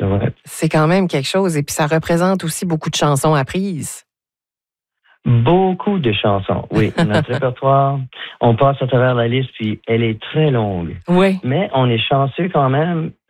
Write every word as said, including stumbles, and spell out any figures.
là, ouais. C'est quand même quelque chose. Et puis, ça représente aussi beaucoup de chansons apprises. Beaucoup de chansons, oui. Notre répertoire, on passe à travers la liste, puis elle est très longue. Oui. Mais on est chanceux quand même.